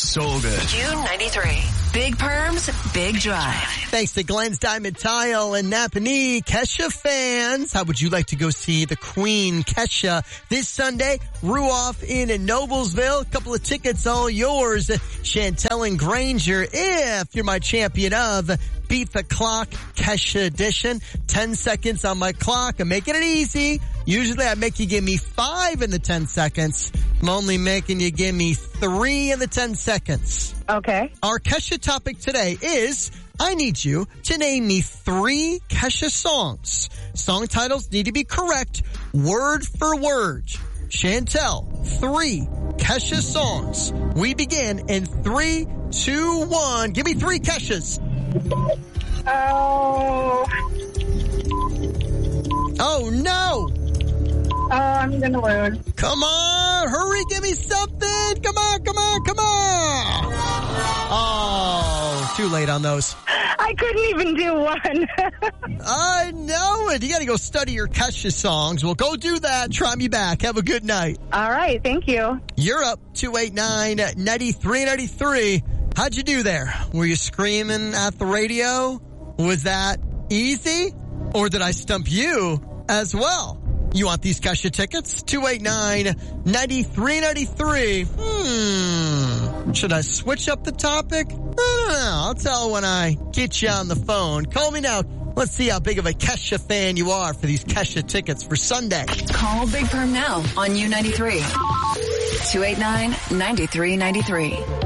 so good. U93. Big Perms, Big Drive. Thanks to Glenn's Diamond Tile and Napanee. Kesha fans, how would you like to go see the Queen Kesha this Sunday? Ruoff in Noblesville. A couple of tickets all yours. Chantel and Granger, if you're my champion of Beat the Clock Kesha edition. 10 seconds on my clock. I'm making it easy. Usually I make you give me 5 in the 10 seconds. I'm only making you give me 3 in the 10 seconds. Okay. Our Kesha topic today is, I need you to name me 3 Kesha songs. Song titles need to be correct, word for word. Chantel, 3 Kesha songs. We begin in 3, 2, 1. Give me 3 Keshas. Oh no! Oh, I'm gonna lose. Come on, hurry, give me something! Come on! Oh, too late on those. I couldn't even do one. I know it. You gotta go study your Kesha songs. Well, go do that. Try me back. Have a good night. All right, thank you. You're up, 289-9393. How'd you do there? Were you screaming at the radio? Was that easy? Or did I stump you as well? You want these Kesha tickets? 289-9393. Should I switch up the topic? I don't know. I'll tell when I get you on the phone. Call me now. Let's see how big of a Kesha fan you are for these Kesha tickets for Sunday. Call Big Perm now on U93. 289-9393.